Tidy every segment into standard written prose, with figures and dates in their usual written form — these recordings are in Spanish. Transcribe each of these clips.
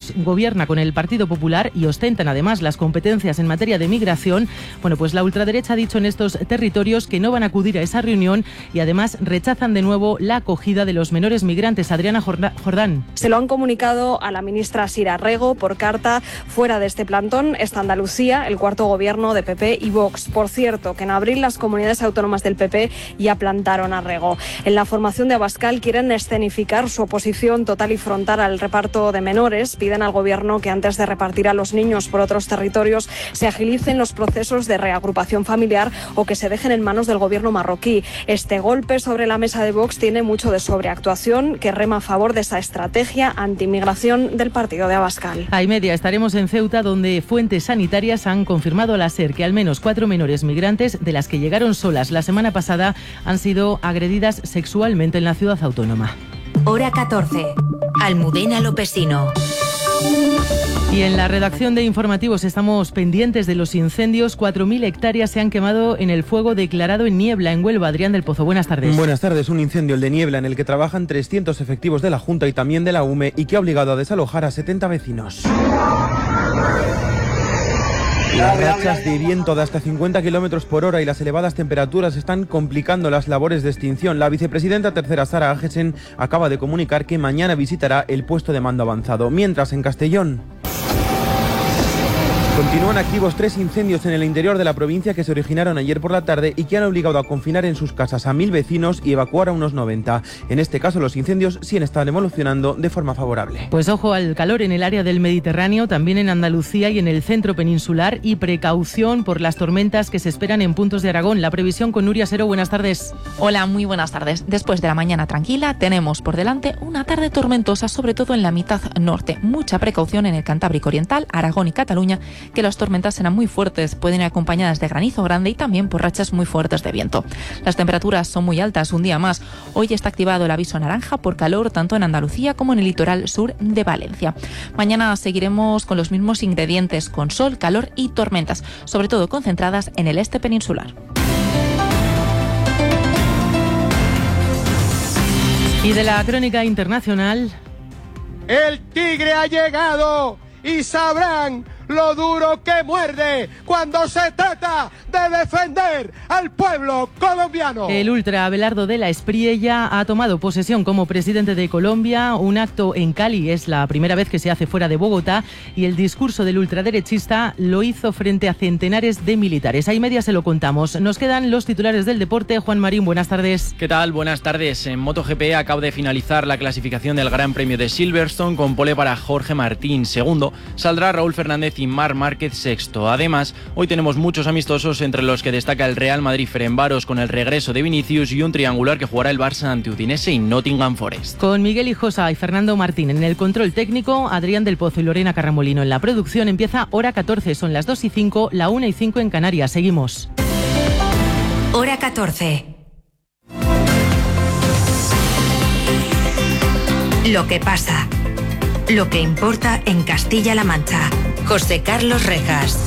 Vox gobierna con el Partido Popular y ostentan además las competencias en materia de migración, bueno, pues la ultraderecha ha dicho en estos territorios que no van a acudir a esa reunión y además rechazan de nuevo la acogida de los menores migrantes. Adriana Jordán. Se lo han comunicado a la ministra Sira Rego por carta. Fuera de este plantón está Andalucía, el cuarto gobierno de PP y Vox. Por cierto, que en abril las comunidades autónomas del PP ya plantaron a Rego. En la formación de Abascal quieren escenificar su oposición total y frontal al reparto de menores. Piden al gobierno que antes de repartir a los niños por otros territorios se agilicen los procesos de reagrupación familiar o que se dejen en manos del gobierno marroquí. Este golpe sobre la mesa de Vox tiene mucho de sobreactuación que rema a favor de esa estrategia antimigración del partido de Abascal. A y media estaremos en Ceuta, donde fuentes sanitarias han confirmado a la SER que al menos 4 menores migrantes, de las que llegaron solas la semana pasada, han sido agredidas sexualmente en la ciudad autónoma. Hora 14. Almudena Lopesino. Y en la redacción de informativos estamos pendientes de los incendios. 4.000 hectáreas se han quemado en el fuego declarado en Niebla, en Huelva. Adrián del Pozo, buenas tardes. Buenas tardes. Un incendio, el de Niebla, en el que trabajan 300 efectivos de la Junta y también de la UME y que ha obligado a desalojar a 70 vecinos. Las rachas de viento de hasta 50 km por hora y las elevadas temperaturas están complicando las labores de extinción. La vicepresidenta tercera, Sara Agesen, acaba de comunicar que mañana visitará el puesto de mando avanzado. Mientras, en Castellón continúan activos 3 incendios en el interior de la provincia que se originaron ayer por la tarde y que han obligado a confinar en sus casas a 1.000 vecinos y evacuar a unos 90. En este caso, los incendios sí están evolucionando de forma favorable. Pues ojo al calor en el área del Mediterráneo, también en Andalucía y en el centro peninsular, y precaución por las tormentas que se esperan en puntos de Aragón. La previsión con Nuria Sero. Buenas tardes. Hola, muy buenas tardes. Después de la mañana tranquila, tenemos por delante una tarde tormentosa, sobre todo en la mitad norte. Mucha precaución en el Cantábrico Oriental, Aragón y Cataluña, que las tormentas serán muy fuertes, pueden ir acompañadas de granizo grande y también por rachas muy fuertes de viento. Las temperaturas son muy altas un día más. Hoy está activado el aviso naranja por calor tanto en Andalucía como en el litoral sur de Valencia. Mañana seguiremos con los mismos ingredientes, con sol, calor y tormentas, sobre todo concentradas en el este peninsular. Y de la crónica internacional. El tigre ha llegado y sabrán lo duro que muerde cuando se trata de defender al pueblo colombiano. El ultra Abelardo de la Espriella ha tomado posesión como presidente de Colombia. Un acto en Cali es la primera vez que se hace fuera de Bogotá y el discurso del ultraderechista lo hizo frente a centenares de militares. A y media se lo contamos. Nos quedan los titulares del deporte. Juan Marín, buenas tardes. ¿Qué tal? Buenas tardes. En MotoGP acaba de finalizar la clasificación del Gran Premio de Silverstone con pole para Jorge Martín. Segundo, saldrá Raúl Fernández y Marc Márquez sexto. Además, hoy tenemos muchos amistosos, entre los que destaca el Real Madrid-Ferencváros con el regreso de Vinicius y un triangular que jugará el Barça ante Udinese y Nottingham Forest. Con Miguel Hijosa y Fernando Martín en el control técnico, Adrián del Pozo y Lorena Carramolino en la producción. Empieza Hora 14, son las 2:05, la 1:05 en Canarias. Seguimos. Hora 14. Lo que pasa. Lo que importa en Castilla-La Mancha. José Carlos Rejas.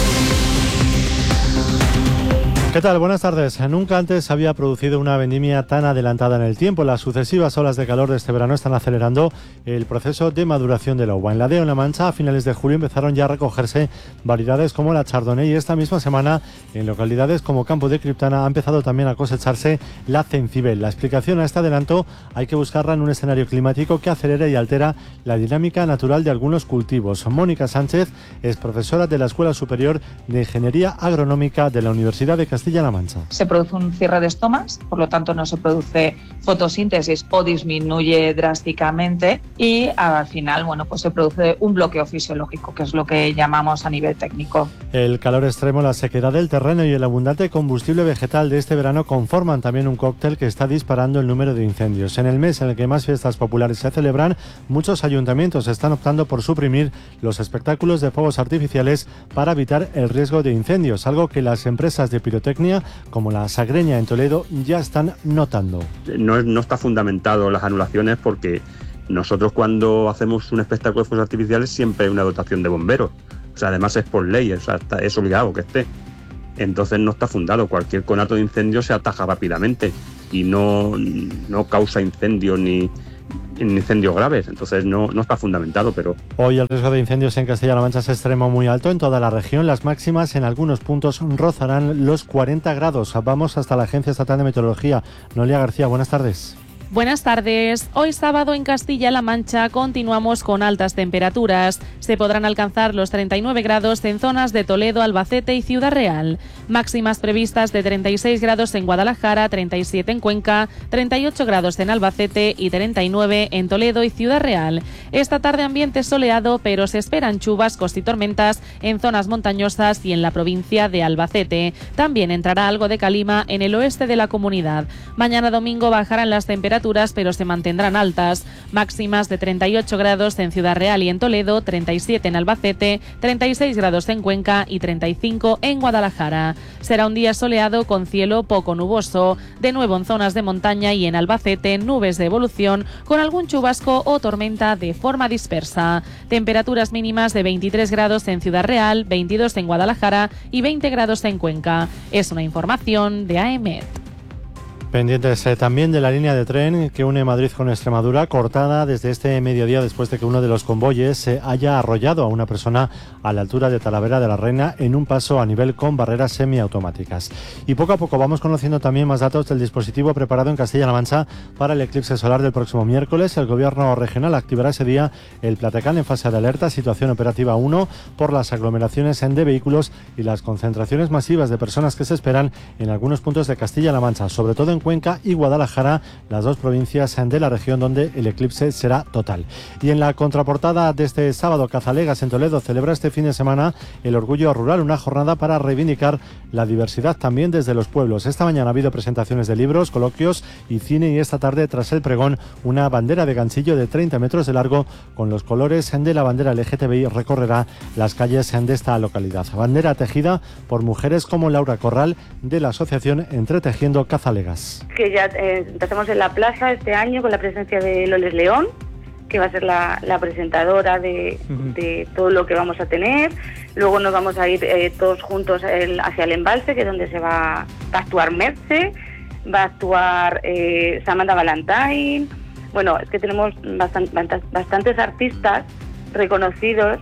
¿Qué tal? Buenas tardes. Nunca antes se había producido una vendimia tan adelantada en el tiempo. Las sucesivas olas de calor de este verano están acelerando el proceso de maduración de la uva. En la DEO, en La Mancha, a finales de julio empezaron ya a recogerse variedades como la Chardonnay y esta misma semana en localidades como Campo de Criptana ha empezado también a cosecharse la Cencibel. La explicación a este adelanto hay que buscarla en un escenario climático que acelera y altera la dinámica natural de algunos cultivos. Mónica Sánchez es profesora de la Escuela Superior de Ingeniería Agronómica de la Universidad de Castilla-La Mancha. Se produce un cierre de estomas, por lo tanto no se produce fotosíntesis o disminuye drásticamente y al final, pues se produce un bloqueo fisiológico, que es lo que llamamos a nivel técnico. El calor extremo, la sequedad del terreno y el abundante combustible vegetal de este verano conforman también un cóctel que está disparando el número de incendios. En el mes en el que más fiestas populares se celebran, muchos ayuntamientos están optando por suprimir los espectáculos de fuegos artificiales para evitar el riesgo de incendios, algo que las empresas de pirotecnia como la Sagreña en Toledo ya están notando. No está fundamentado las anulaciones porque nosotros cuando hacemos un espectáculo de fuegos artificiales siempre hay una dotación de bomberos. O sea, además es por ley, es obligado que esté. Entonces no está fundado. Cualquier conato de incendio se ataja rápidamente y no causa incendio ni incendios graves, entonces no está fundamentado, pero... Hoy el riesgo de incendios en Castilla-La Mancha es extremo muy alto en toda la región. Las máximas en algunos puntos rozarán los 40 grados. Vamos hasta la Agencia Estatal de Meteorología. Noelia García, buenas tardes. Buenas tardes. Hoy sábado en Castilla-La Mancha continuamos con altas temperaturas. Se podrán alcanzar los 39 grados en zonas de Toledo, Albacete y Ciudad Real. Máximas previstas de 36 grados en Guadalajara, 37 en Cuenca, 38 grados en Albacete y 39 en Toledo y Ciudad Real. Esta tarde ambiente soleado, pero se esperan chubascos y tormentas en zonas montañosas y en la provincia de Albacete. También entrará algo de calima en el oeste de la comunidad. Mañana domingo bajarán las temperaturas, pero se mantendrán altas. Máximas de 38 grados en Ciudad Real y en Toledo, 37 en Albacete, 36 grados en Cuenca y 35 en Guadalajara. Será un día soleado con cielo poco nuboso. De nuevo en zonas de montaña y en Albacete, nubes de evolución con algún chubasco o tormenta de forma dispersa. Temperaturas mínimas de 23 grados en Ciudad Real, 22 en Guadalajara y 20 grados en Cuenca. Es una información de AEMET. Pendientes también de la línea de tren que une Madrid con Extremadura, cortada desde este mediodía después de que uno de los convoyes haya arrollado a una persona a la altura de Talavera de la Reina en un paso a nivel con barreras semiautomáticas. Y poco a poco vamos conociendo también más datos del dispositivo preparado en Castilla-La Mancha para el eclipse solar del próximo miércoles. El Gobierno regional activará ese día el Platecán en fase de alerta, situación operativa 1, por las aglomeraciones de vehículos y las concentraciones masivas de personas que se esperan en algunos puntos de Castilla-La Mancha, sobre todo en Cuenca y Guadalajara, las dos provincias de la región donde el eclipse será total. Y en la contraportada de este sábado, Cazalegas en Toledo celebra este fin de semana el Orgullo Rural, una jornada para reivindicar la diversidad también desde los pueblos. Esta mañana ha habido presentaciones de libros, coloquios y cine, y esta tarde, tras el pregón, una bandera de ganchillo de 30 metros de largo con los colores de la bandera LGTBI recorrerá las calles de esta localidad. Bandera tejida por mujeres como Laura Corral de la asociación Entretejiendo Cazalegas. Que ya empezamos en la plaza este año con la presencia de Loles León, que va a ser la presentadora de todo lo que vamos a tener. Luego nos vamos a ir todos juntos hacia el embalse, que es donde se va a actuar Merche, va a actuar Samantha Valentine. Bueno, es que tenemos bastantes artistas reconocidos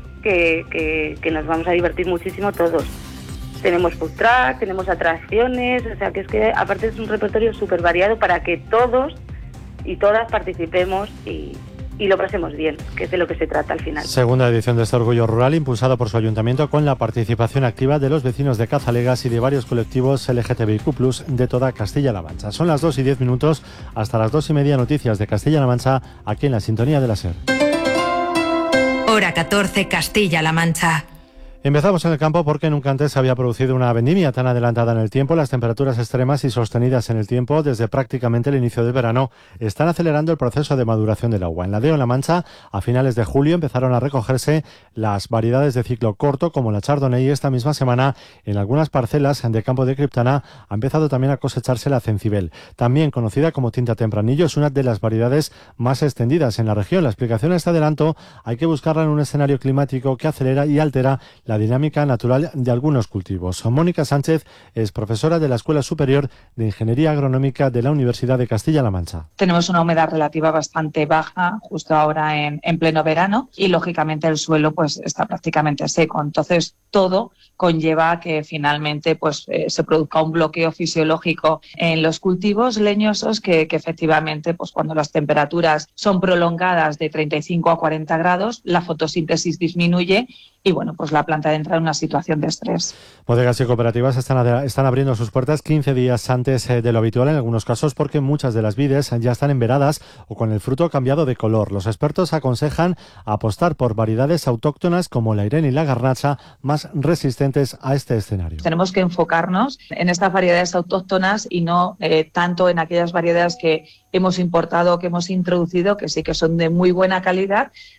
que nos vamos a divertir muchísimo todos. Tenemos food truck, tenemos atracciones, o sea que es que aparte es un repertorio súper variado para que todos y todas participemos y lo pasemos bien, que es de lo que se trata al final. Segunda edición de este Orgullo Rural, impulsado por su ayuntamiento con la participación activa de los vecinos de Cazalegas y de varios colectivos LGTBIQ+ de toda Castilla-La Mancha. Son las 2:10, hasta las 2:30, noticias de Castilla-La Mancha, aquí en la sintonía de la SER. Hora 14, Castilla-La Mancha. Empezamos en el campo porque nunca antes se había producido una vendimia tan adelantada en el tiempo. Las temperaturas extremas y sostenidas en el tiempo desde prácticamente el inicio del verano están acelerando el proceso de maduración del uva. En la Deo, en La Mancha, a finales de julio empezaron a recogerse las variedades de ciclo corto como la Chardonnay, y esta misma semana en algunas parcelas de campo de Criptana ha empezado también a cosecharse la Cencibel. También conocida como tinta tempranillo, es una de las variedades más extendidas en la región. La explicación a este adelanto hay que buscarla en un escenario climático que acelera y altera la dinámica natural de algunos cultivos. Mónica Sánchez es profesora de la Escuela Superior de Ingeniería Agronómica de la Universidad de Castilla-La Mancha. Tenemos una humedad relativa bastante baja justo ahora en pleno verano y lógicamente el suelo pues está prácticamente seco. Entonces todo conlleva que finalmente pues se produzca un bloqueo fisiológico en los cultivos leñosos que efectivamente pues cuando las temperaturas son prolongadas de 35 a 40 grados la fotosíntesis disminuye y bueno, pues la planta entra en una situación de estrés. Bodegas y cooperativas están abriendo sus puertas 15 días antes de lo habitual en algunos casos porque muchas de las vides ya están enveradas o con el fruto cambiado de color. Los expertos aconsejan apostar por variedades autóctonas como la Irene y la Garnacha más resistentes a este escenario. Tenemos que enfocarnos en estas variedades autóctonas y no tanto en aquellas variedades que hemos importado, que hemos introducido, que sí que son de muy buena calidad,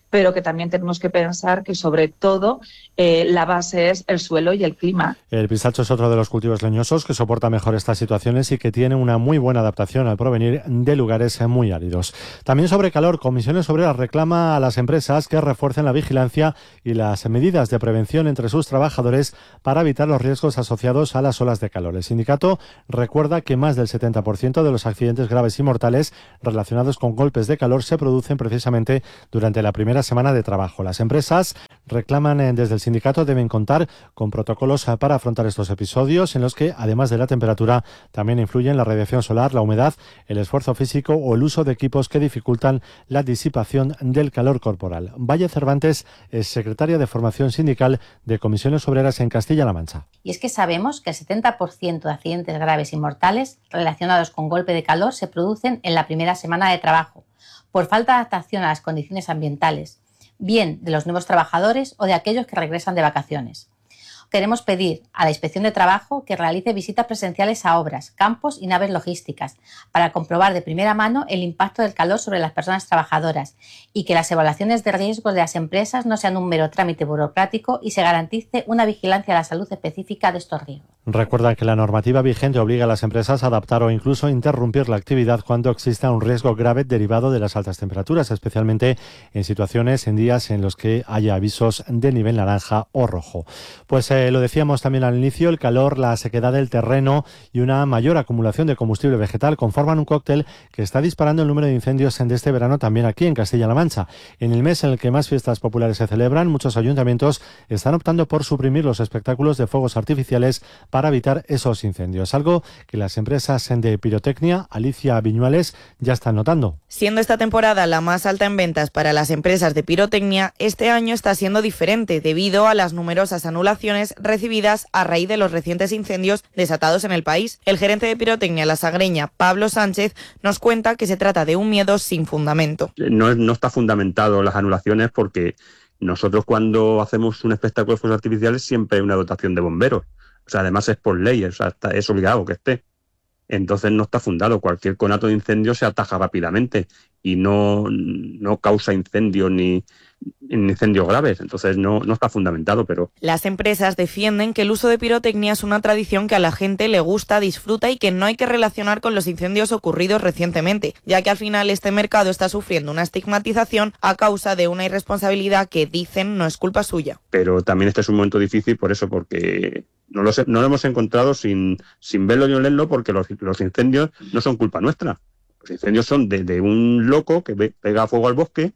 pero que también tenemos que pensar que sobre todo la base es el suelo y el clima. El pistacho es otro de los cultivos leñosos que soporta mejor estas situaciones y que tiene una muy buena adaptación al provenir de lugares muy áridos. También sobre calor, Comisiones Obreras reclama a las empresas que refuercen la vigilancia y las medidas de prevención entre sus trabajadores para evitar los riesgos asociados a las olas de calor. El sindicato recuerda que más del 70% de los accidentes graves y mortales relacionados con golpes de calor se producen precisamente durante la primera semana de trabajo. Las empresas reclaman desde el sindicato deben contar con protocolos para afrontar estos episodios en los que, además de la temperatura, también influyen la radiación solar, la humedad, el esfuerzo físico o el uso de equipos que dificultan la disipación del calor corporal. Valle Cervantes es secretaria de Formación Sindical de Comisiones Obreras en Castilla-La Mancha. Y es que sabemos que el 70% de accidentes graves y mortales relacionados con golpe de calor se producen en la primera semana de trabajo, por falta de adaptación a las condiciones ambientales, bien de los nuevos trabajadores o de aquellos que regresan de vacaciones. Queremos pedir a la Inspección de Trabajo que realice visitas presenciales a obras, campos y naves logísticas para comprobar de primera mano el impacto del calor sobre las personas trabajadoras y que las evaluaciones de riesgos de las empresas no sean un mero trámite burocrático y se garantice una vigilancia a la salud específica de estos riesgos. Recuerda que la normativa vigente obliga a las empresas a adaptar o incluso interrumpir la actividad cuando exista un riesgo grave derivado de las altas temperaturas, especialmente en situaciones en días en los que haya avisos de nivel naranja o rojo. Pues lo decíamos también al inicio, el calor, la sequedad del terreno y una mayor acumulación de combustible vegetal conforman un cóctel que está disparando el número de incendios de este verano también aquí en Castilla-La Mancha. En el mes en el que más fiestas populares se celebran, muchos ayuntamientos están optando por suprimir los espectáculos de fuegos artificiales para evitar esos incendios, algo que las empresas de pirotecnia, Alicia Viñuales, ya están notando. Siendo esta temporada la más alta en ventas para las empresas de pirotecnia, este año está siendo diferente debido a las numerosas anulaciones recibidas a raíz de los recientes incendios desatados en el país. El gerente de pirotecnia La Sagreña, Pablo Sánchez, nos cuenta que se trata de un miedo sin fundamento. No está fundamentado las anulaciones porque nosotros cuando hacemos un espectáculo de fuegos artificiales siempre hay una dotación de bomberos. O sea, además es por ley, o sea, es obligado que esté. Entonces no está fundado. Cualquier conato de incendio se ataja rápidamente y no causa incendios ni incendios graves. Entonces no está fundamentado, pero... Las empresas defienden que el uso de pirotecnia es una tradición que a la gente le gusta, disfruta y que no hay que relacionar con los incendios ocurridos recientemente, ya que al final este mercado está sufriendo una estigmatización a causa de una irresponsabilidad que dicen no es culpa suya. Pero también este es un momento difícil por eso, porque no lo hemos encontrado sin verlo ni olerlo, porque los incendios no son culpa nuestra. Los incendios son de un loco que pega fuego al bosque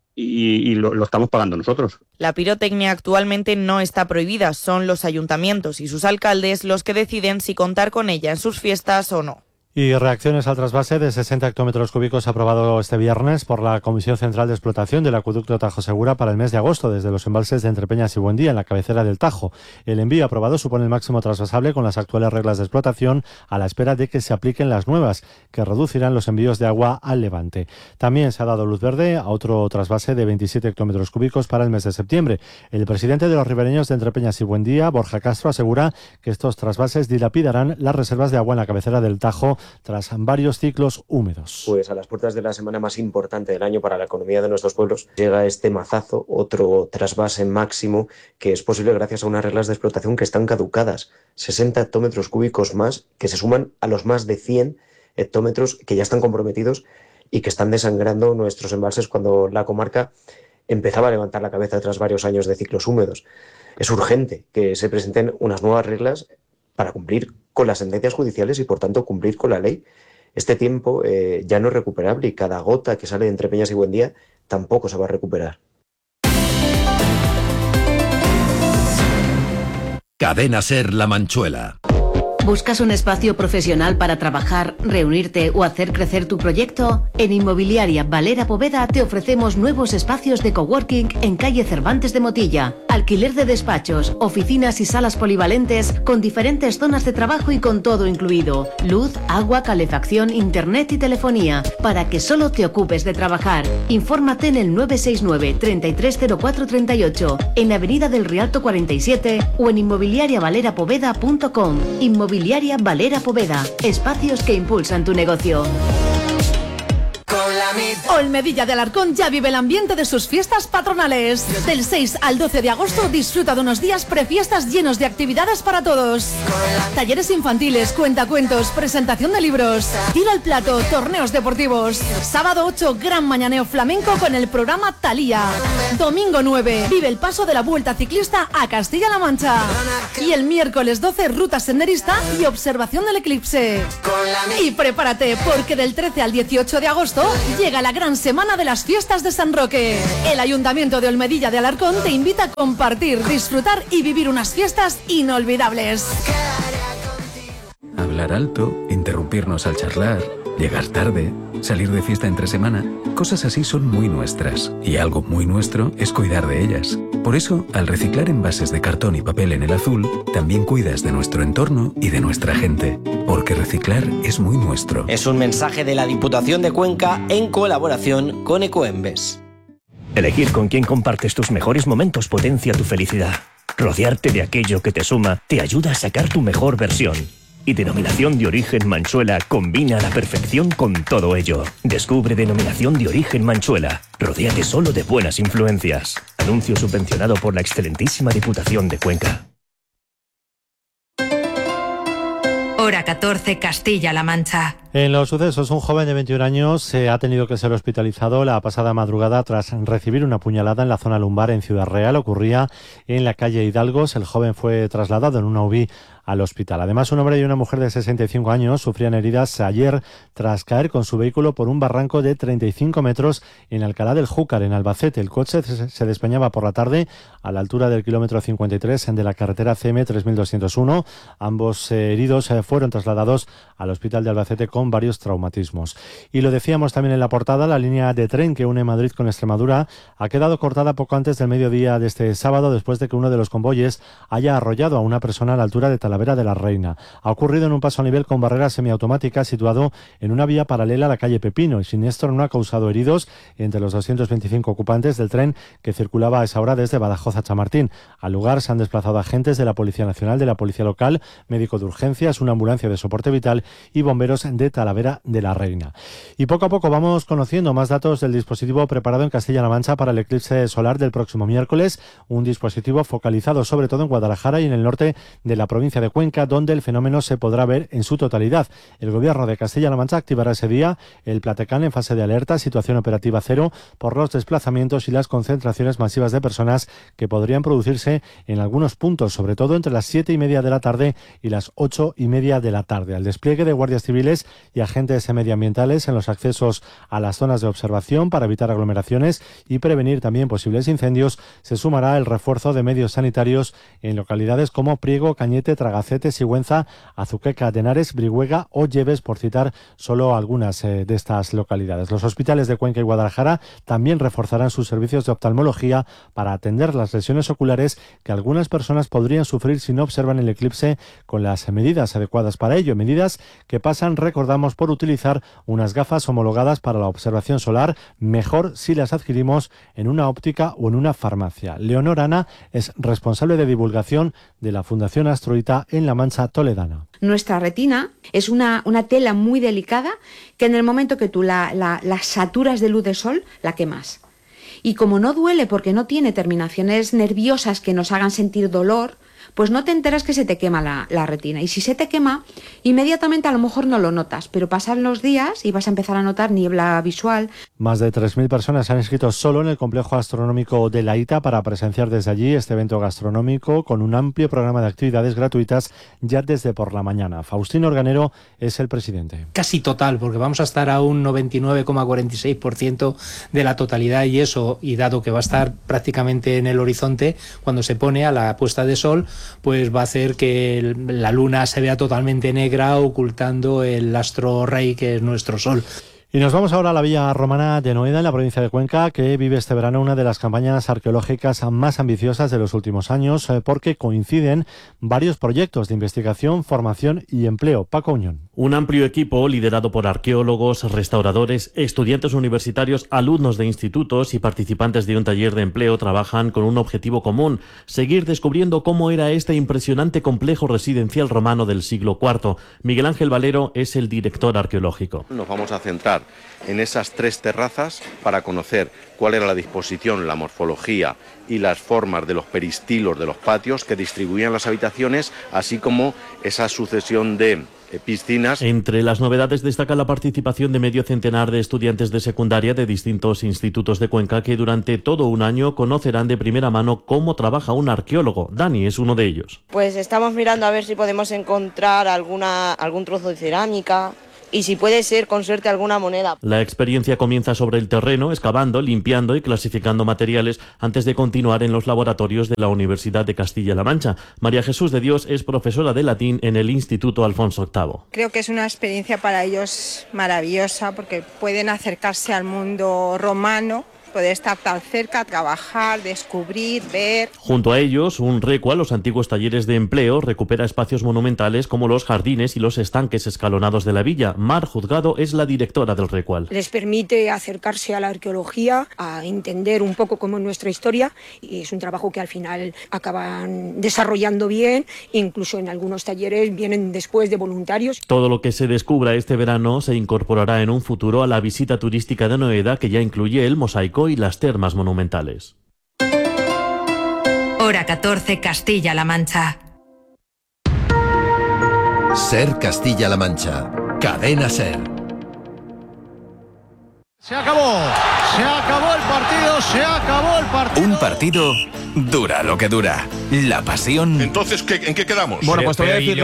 y lo estamos pagando nosotros. La pirotecnia actualmente no está prohibida, son los ayuntamientos y sus alcaldes los que deciden si contar con ella en sus fiestas o no. Y reacciones al trasvase de 60 hectómetros cúbicos aprobado este viernes por la Comisión Central de Explotación del Acueducto Tajo Segura para el mes de agosto desde los embalses de Entrepeñas y Buendía en la cabecera del Tajo. El envío aprobado supone el máximo trasvasable con las actuales reglas de explotación a la espera de que se apliquen las nuevas, que reducirán los envíos de agua al levante. También se ha dado luz verde a otro trasvase de 27 hectómetros cúbicos para el mes de septiembre. El presidente de los ribereños de Entrepeñas y Buendía, Borja Castro, asegura que estos trasvases dilapidarán las reservas de agua en la cabecera del Tajo tras varios ciclos húmedos. Pues a las puertas de la semana más importante del año para la economía de nuestros pueblos llega este mazazo, otro trasvase máximo que es posible gracias a unas reglas de explotación que están caducadas. 60 hectómetros cúbicos más que se suman a los más de 100 hectómetros que ya están comprometidos y que están desangrando nuestros embalses cuando la comarca empezaba a levantar la cabeza tras varios años de ciclos húmedos. Es urgente que se presenten unas nuevas reglas para cumplir con las sentencias judiciales y, por tanto, cumplir con la ley. Este tiempo ya no es recuperable y cada gota que sale de Entrepeñas y Buendía tampoco se va a recuperar. Cadena SER La Manchuela. ¿Buscas un espacio profesional para trabajar, reunirte o hacer crecer tu proyecto? En Inmobiliaria Valera Poveda te ofrecemos nuevos espacios de coworking en calle Cervantes de Motilla. Alquiler de despachos, oficinas y salas polivalentes con diferentes zonas de trabajo y con todo incluido. Luz, agua, calefacción, internet y telefonía para que solo te ocupes de trabajar. Infórmate en el 969 330438 en Avenida del Rialto 47 o en inmobiliariavaleravpoveda.com. Inmobiliaria Valera Poveda. Espacios que impulsan tu negocio. Olmedilla de Alarcón ya vive el ambiente de sus fiestas patronales. Del 6 al 12 de agosto disfruta de unos días prefiestas llenos de actividades para todos. Talleres infantiles, cuentacuentos, presentación de libros, tiro al plato, torneos deportivos. Sábado 8, gran mañaneo flamenco con el programa Thalía. Domingo 9, vive el paso de la Vuelta Ciclista a Castilla-La Mancha. Y el miércoles 12, ruta senderista y observación del eclipse. Y prepárate, porque del 13 al 18 de agosto llega la gran semana de las fiestas de San Roque. El Ayuntamiento de Olmedilla de Alarcón te invita a compartir, disfrutar y vivir unas fiestas inolvidables. Hablar alto, interrumpirnos al charlar, llegar tarde, salir de fiesta entre semana, cosas así son muy nuestras. Y algo muy nuestro es cuidar de ellas. Por eso, al reciclar envases de cartón y papel en el azul, también cuidas de nuestro entorno y de nuestra gente. Porque reciclar es muy nuestro. Es un mensaje de la Diputación de Cuenca en colaboración con Ecoembes. Elegir con quién compartes tus mejores momentos potencia tu felicidad. Rodearte de aquello que te suma te ayuda a sacar tu mejor versión. Y Denominación de Origen Manchuela combina a la perfección con todo ello. Descubre Denominación de Origen Manchuela. Rodéate solo de buenas influencias. Anuncio subvencionado por la excelentísima Diputación de Cuenca. Hora 14, Castilla-La Mancha. En los sucesos, un joven de 21 años ha tenido que ser hospitalizado la pasada madrugada tras recibir una puñalada en la zona lumbar en Ciudad Real. Ocurría en la calle Hidalgos. El joven fue trasladado en una UBI al hospital. Además, un hombre y una mujer de 65 años sufrían heridas ayer tras caer con su vehículo por un barranco de 35 metros en Alcalá del Júcar, en Albacete. El coche se despeñaba por la tarde a la altura del kilómetro 53 de la carretera CM 3201. Ambos heridos fueron trasladados al hospital de Albacete con varios traumatismos. Y lo decíamos también en la portada, la línea de tren que une Madrid con Extremadura ha quedado cortada poco antes del mediodía de este sábado después de que uno de los convoyes haya arrollado a una persona a la altura de Talavera de la Reina. Ha ocurrido en un paso a nivel con barrera semiautomática situado en una vía paralela a la calle Pepino. El siniestro no ha causado heridos entre los 225 ocupantes del tren que circulaba a esa hora desde Badajoz a Chamartín. Al lugar se han desplazado agentes de la Policía Nacional, de la Policía Local, médico de urgencias, una ambulancia de soporte vital y bomberos de Talavera de la Reina. Y poco a poco vamos conociendo más datos del dispositivo preparado en Castilla-La Mancha para el eclipse solar del próximo miércoles, un dispositivo focalizado sobre todo en Guadalajara y en el norte de la provincia de Cuenca, donde el fenómeno se podrá ver en su totalidad. El Gobierno de Castilla-La Mancha activará ese día el Platecán en fase de alerta, situación operativa cero, por los desplazamientos y las concentraciones masivas de personas que podrían producirse en algunos puntos, sobre todo entre las 7:30 de la tarde y las 8:30 de la tarde. Al despliegue de guardias civiles y agentes medioambientales en los accesos a las zonas de observación para evitar aglomeraciones y prevenir también posibles incendios, se sumará el refuerzo de medios sanitarios en localidades como Priego, Cañete, Tragacete, Sigüenza, Azuqueca, Henares, Brihuega o Lleves, por citar solo algunas de estas localidades. Los hospitales de Cuenca y Guadalajara también reforzarán sus servicios de oftalmología para atender las lesiones oculares que algunas personas podrían sufrir si no observan el eclipse con las medidas adecuadas para ello. Medidas que pasan, recordamos, por utilizar unas gafas homologadas para la observación solar, mejor si las adquirimos en una óptica o en una farmacia. Leonor Ana es responsable de divulgación de la Fundación Astroita en La Mancha toledana. Nuestra retina es una tela muy delicada que en el momento que tú la saturas de luz de sol, la quemas. Y como no duele porque no tiene terminaciones nerviosas que nos hagan sentir dolor, pues no te enteras que se te quema la retina. Y si se te quema, inmediatamente a lo mejor no lo notas, pero pasan los días y vas a empezar a notar niebla visual. Más de 3.000 personas se han inscrito solo en el complejo astronómico de la ITA para presenciar desde allí este evento gastronómico con un amplio programa de actividades gratuitas ya desde por la mañana. Faustino Organero es el presidente. Casi total, porque vamos a estar a un 99,46% de la totalidad y dado que va a estar prácticamente en el horizonte, cuando se pone a la puesta de sol, pues va a hacer que la luna se vea totalmente negra, ocultando el astro rey que es nuestro sol. Y nos vamos ahora a la Villa Romana de Noeda, en la provincia de Cuenca, que vive este verano una de las campañas arqueológicas más ambiciosas de los últimos años, porque coinciden varios proyectos de investigación, formación y empleo. Paco Uñón. Un amplio equipo liderado por arqueólogos, restauradores, estudiantes universitarios, alumnos de institutos y participantes de un taller de empleo trabajan con un objetivo común: seguir descubriendo cómo era este impresionante complejo residencial romano del siglo IV. Miguel Ángel Valero es el director arqueológico. Nos vamos a centrar en esas 3 terrazas para conocer cuál era la disposición, la morfología y las formas de los peristilos de los patios que distribuían las habitaciones, así como esa sucesión de piscinas. Entre las novedades destaca la participación de medio centenar de estudiantes de secundaria de distintos institutos de Cuenca que durante todo un año conocerán de primera mano cómo trabaja un arqueólogo. Dani es uno de ellos. Pues estamos mirando a ver si podemos encontrar algún trozo de cerámica y si puede ser con suerte alguna moneda. La experiencia comienza sobre el terreno, excavando, limpiando y clasificando materiales antes de continuar en los laboratorios de la Universidad de Castilla-La Mancha. María Jesús de Dios es profesora de latín en el Instituto Alfonso VIII. Creo que es una experiencia para ellos maravillosa porque pueden acercarse al mundo romano, poder estar tan cerca, trabajar, descubrir, ver. Junto a ellos, un RECUA, los antiguos talleres de empleo, recupera espacios monumentales como los jardines y los estanques escalonados de la villa. Mar Juzgado es la directora del RECUAL. Les permite acercarse a la arqueología, a entender un poco cómo es nuestra historia, y es un trabajo que al final acaban desarrollando bien, incluso en algunos talleres vienen después de voluntarios. Todo lo que se descubra este verano se incorporará en un futuro a la visita turística de Noeda, que ya incluye el mosaico y las termas monumentales. Hora 14, Castilla-La Mancha. Ser Castilla-La Mancha. Cadena Ser. Se acabó el partido. Un partido dura lo que dura. La pasión. Entonces, ¿en qué quedamos? Bueno, pues te voy a decir,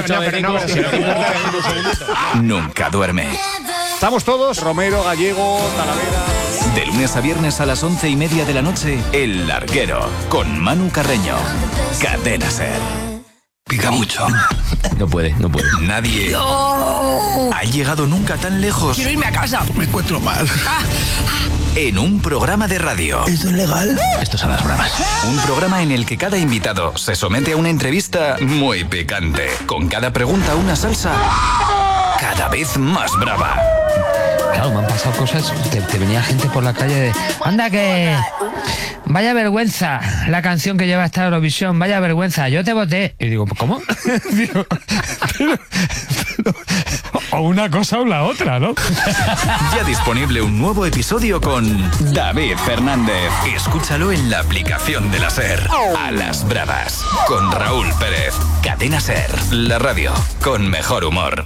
nunca duerme. Estamos todos, Romero, Gallego, Talavera. De lunes a viernes a las 11:30 de la noche, El Larguero, con Manu Carreño. Cadena Ser. Pica mucho. No puede. Nadie ha llegado nunca tan lejos. Quiero irme a casa. Me encuentro mal. En un programa de radio. ¿Esto es legal? Esto son las bravas. Un programa en el que cada invitado se somete a una entrevista muy picante. Con cada pregunta una salsa cada vez más brava. Claro, me han pasado cosas. Te venía gente por la calle de... ¡Anda que... Vaya vergüenza la canción que lleva esta Eurovisión! Vaya vergüenza, yo te voté. Y digo, ¿cómo? Digo, pero, o una cosa o la otra, ¿no? Ya disponible un nuevo episodio con David Fernández. Escúchalo en la aplicación de la Ser. A las bravas, con Raúl Pérez. Cadena Ser, la radio con mejor humor.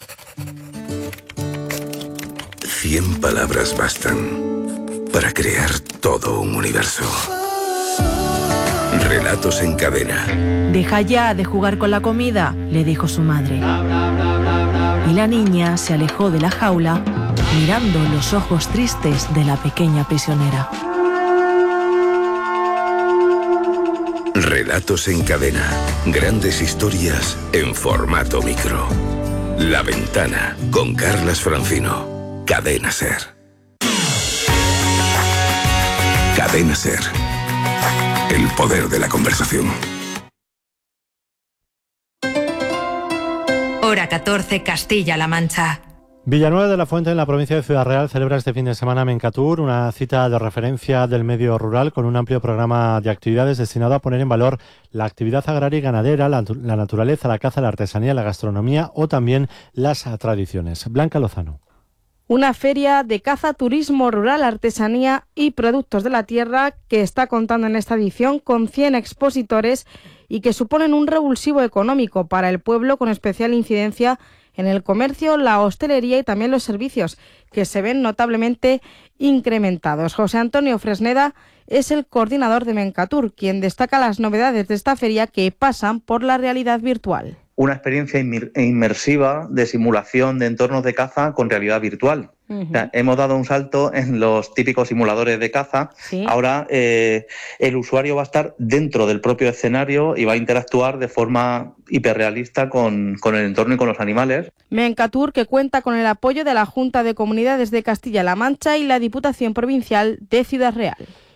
100 palabras bastan para crear todo un universo. Relatos en cadena. Deja ya de jugar con la comida, le dijo su madre. Y la niña se alejó de la jaula, mirando los ojos tristes de la pequeña prisionera. Relatos en cadena. Grandes historias en formato micro. La Ventana, con Carlas Francino. Cadena Ser. Cadena Ser. El poder de la conversación. Hora 14, Castilla-La Mancha. Villanueva de la Fuente, en la provincia de Ciudad Real, celebra este fin de semana Mencatur, una cita de referencia del medio rural con un amplio programa de actividades destinado a poner en valor la actividad agraria y ganadera, la naturaleza, la caza, la artesanía, la gastronomía o también las tradiciones. Blanca Lozano. Una feria de caza, turismo rural, artesanía y productos de la tierra que está contando en esta edición con 100 expositores y que suponen un revulsivo económico para el pueblo, con especial incidencia en el comercio, la hostelería y también los servicios, que se ven notablemente incrementados. José Antonio Fresneda es el coordinador de Mencatur, quien destaca las novedades de esta feria que pasan por la realidad virtual. Una experiencia inmersiva de simulación de entornos de caza con realidad virtual. O sea, hemos dado un salto en los típicos simuladores de caza. ¿Sí? Ahora el usuario va a estar dentro del propio escenario y va a interactuar de forma hiperrealista con el entorno y con los animales. Mencatur, que cuenta con el apoyo de la Junta de Comunidades de Castilla-La Mancha y la Diputación Provincial de Ciudad Real.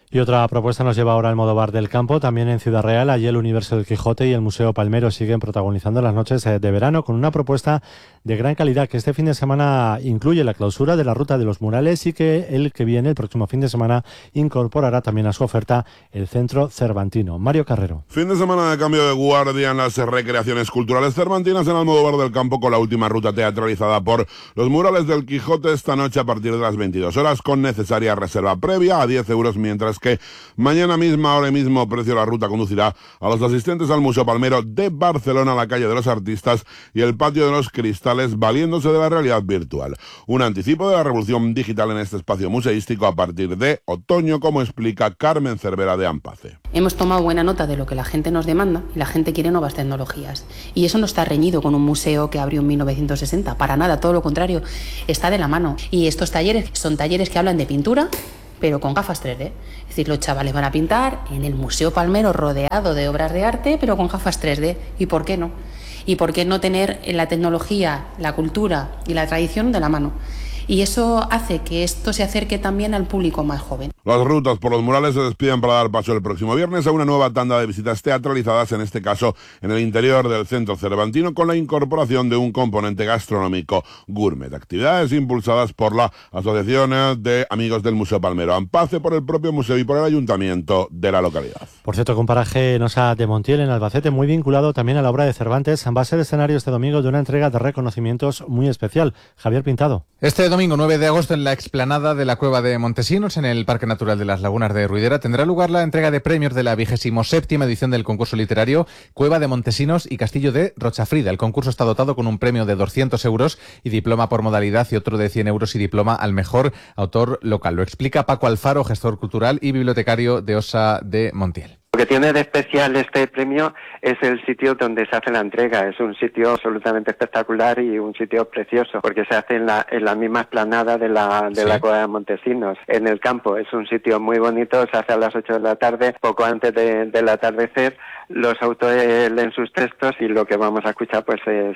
Y otra propuesta nos lleva ahora al Almodóvar del Campo, también en Ciudad Real. Allí el Universo del Quijote y el Museo Palmero siguen protagonizando las noches de verano con una propuesta de gran calidad que este fin de semana incluye la clausura de la Ruta de los Murales y que el que viene, el próximo fin de semana, incorporará también a su oferta el Centro Cervantino. Mario Carrero. Fin de semana de cambio de guardia en las recreaciones culturales cervantinas en Almodóvar del Campo, con la última ruta teatralizada por los Murales del Quijote esta noche a partir de las 22 horas con necesaria reserva previa a 10 euros, mientras que mañana misma, ahora mismo, precio de la ruta conducirá a los asistentes al Museo Palmero de Barcelona, la calle de los Artistas y el Patio de los Cristales, valiéndose de la realidad virtual. Un anticipo de la revolución digital en este espacio museístico a partir de otoño, como explica Carmen Cervera de Ampace. Hemos tomado buena nota de lo que la gente nos demanda y la gente quiere nuevas tecnologías. Y eso no está reñido con un museo que abrió en 1960, para nada, todo lo contrario, está de la mano. Y estos talleres son talleres que hablan de pintura, pero con gafas 3D. Es decir, los chavales van a pintar en el Museo Palmero rodeado de obras de arte, pero con gafas 3D. ¿Y por qué no? ¿Y por qué no tener la tecnología, la cultura y la tradición de la mano? Y eso hace que esto se acerque también al público más joven. Las rutas por los murales se despiden para dar paso el próximo viernes a una nueva tanda de visitas teatralizadas, en este caso en el interior del Centro Cervantino, con la incorporación de un componente gastronómico gourmet. Actividades impulsadas por la Asociación de Amigos del Museo Palmero Ampace, por el propio museo y por el ayuntamiento de la localidad. Por cierto, con paraje en Osa de Montiel, en Albacete, muy vinculado también a la obra de Cervantes, va a ser escenario este domingo de una entrega de reconocimientos muy especial. Javier Pintado. Este domingo 9 de agosto, en la explanada de la Cueva de Montesinos, en el Parque Natural de las Lagunas de Ruidera, tendrá lugar la entrega de premios de la 27ª edición del concurso literario Cueva de Montesinos y Castillo de Rochafrida. El concurso está dotado con un premio de 200 euros y diploma por modalidad, y otro de 100 euros y diploma al mejor autor local. Lo explica Paco Alfaro, gestor cultural y bibliotecario de Osa de Montiel. Lo que tiene de especial este premio es el sitio donde se hace la entrega. Es un sitio absolutamente espectacular y un sitio precioso, porque se hace en la misma explanada de la Cueva de Montesinos, en el campo. Es un sitio muy bonito, se hace a las 8 de la tarde, poco antes del atardecer. Los autores leen sus textos y lo que vamos a escuchar pues es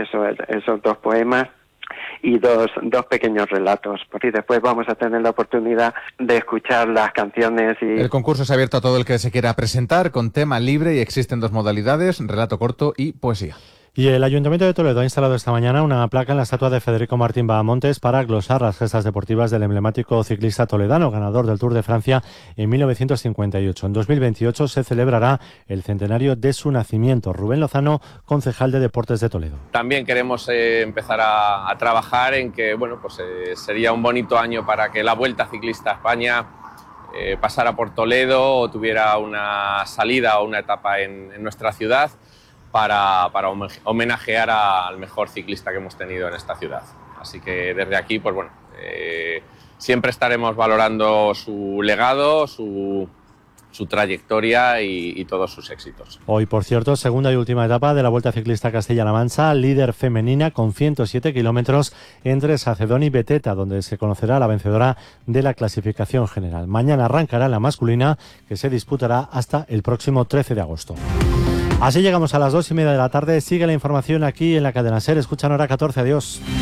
esos dos poemas y dos pequeños relatos. Y después vamos a tener la oportunidad de escuchar las canciones. El concurso es abierto a todo el que se quiera presentar, con tema libre, y existen dos modalidades: relato corto y poesía. Y el Ayuntamiento de Toledo ha instalado esta mañana una placa en la estatua de Federico Martín Bahamontes para glosar las gestas deportivas del emblemático ciclista toledano, ganador del Tour de Francia en 1958. En 2028 se celebrará el centenario de su nacimiento. Rubén Lozano, concejal de Deportes de Toledo. También queremos empezar a trabajar en que sería un bonito año para que la Vuelta Ciclista a España pasara por Toledo o tuviera una salida o una etapa en nuestra ciudad, para homenajear al mejor ciclista que hemos tenido en esta ciudad. Así que desde aquí, siempre estaremos valorando su legado, su trayectoria y todos sus éxitos. Hoy, por cierto, segunda y última etapa de la Vuelta Ciclista Castilla-La Mancha, líder femenina con 107 kilómetros entre Sacedón y Beteta, donde se conocerá la vencedora de la clasificación general. Mañana arrancará la masculina, que se disputará hasta el próximo 13 de agosto. Así llegamos a las 2:30 de la tarde. Sigue la información aquí en la cadena SER. Escuchan Hora 14. Adiós.